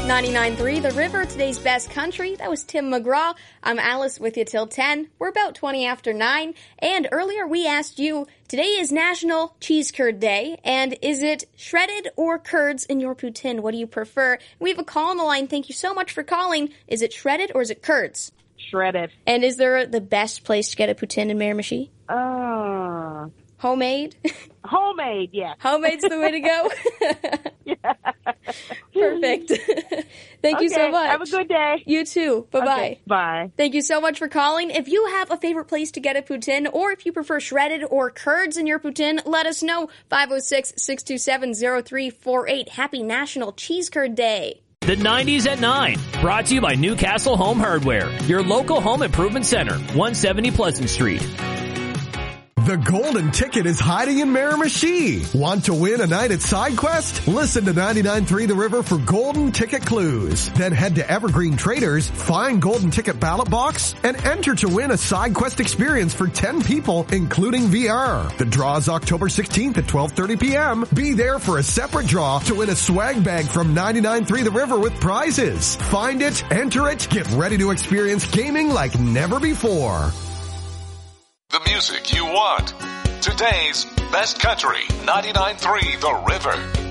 99.3 The River, today's best country. That was Tim McGraw. I'm Alice with you till 10. We're about 20 after 9. And earlier we asked you, today is National Cheese Curd Day. And is it shredded or curds in your poutine? What do you prefer? We have a call on the line. Thank you so much for calling. Is it shredded or is it curds? Shredded. And is there the best place to get a poutine in Miramichi? Homemade? Homemade, yes. Homemade's the way to go? Yeah. Perfect. Thank you so much. Have a good day. You too. Bye-bye. Okay, bye. Thank you so much for calling. If you have a favorite place to get a poutine, or if you prefer shredded or curds in your poutine, let us know. 506-627-0348. Happy National Cheese Curd Day. The 90s at 9, brought to you by Newcastle Home Hardware, your local home improvement center, 170 Pleasant Street. The Golden Ticket is hiding in Miramichi. Want to win a night at SideQuest? Listen to 99.3 The River for Golden Ticket clues. Then head to Evergreen Traders, find Golden Ticket ballot box, and enter to win a SideQuest experience for 10 people, including VR. The draw is October 16th at 12:30 p.m. Be there for a separate draw to win a swag bag from 99.3 The River with prizes. Find it, enter it, get ready to experience gaming like never before. The music you want. Today's best country, 99.3 The River.